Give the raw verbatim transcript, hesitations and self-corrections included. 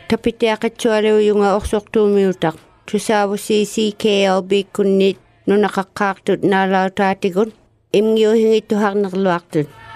Tapitiaqatsualeu yunga orsortuumiutaq tusaavusi C K L B kunnit nunaqaqqaartut naalautaatigut imngiuhingittuharnerluartut